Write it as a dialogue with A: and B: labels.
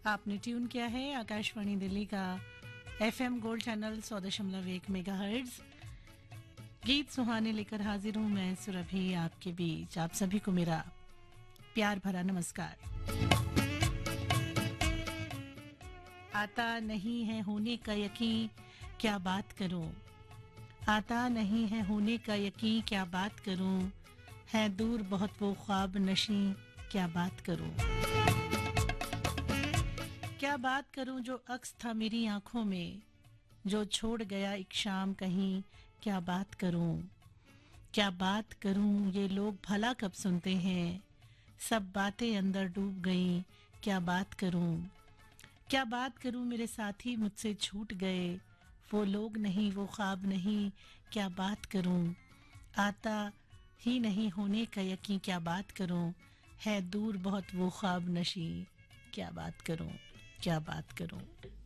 A: आपने ट्यून किया है आकाशवाणी दिल्ली का FM गोल्ड चैनल 100.1 मेगाहर्ट्ज। गीत सुहाने लेकर हाजिर हूं मैं सुरभि आपके बीच। आप सभी को मेरा प्यार भरा नमस्कार। आता नहीं है होने का यकीन, क्या बात करूं। आता नहीं है होने का यकीन, क्या बात करूं। है दूर बहुत वो ख्वाब नशी, क्या बात करूं। क्या बात करूं जो अक्स था मेरी आंखों में, जो छोड़ गया एक शाम कहीं, क्या बात करूं। क्या बात करूं ये लोग भला कब सुनते हैं, सब बातें अंदर डूब गईं, क्या बात करूं। क्या बात करूं मेरे साथी मुझसे छूट गए, वो लोग नहीं वो ख्वाब नहीं, क्या बात करूं। आता ही नहीं होने का यकीन, क्या बात करूं। है दूर बहुत वो ख्वाब नशी, क्या बात करूं, क्या बात करूं।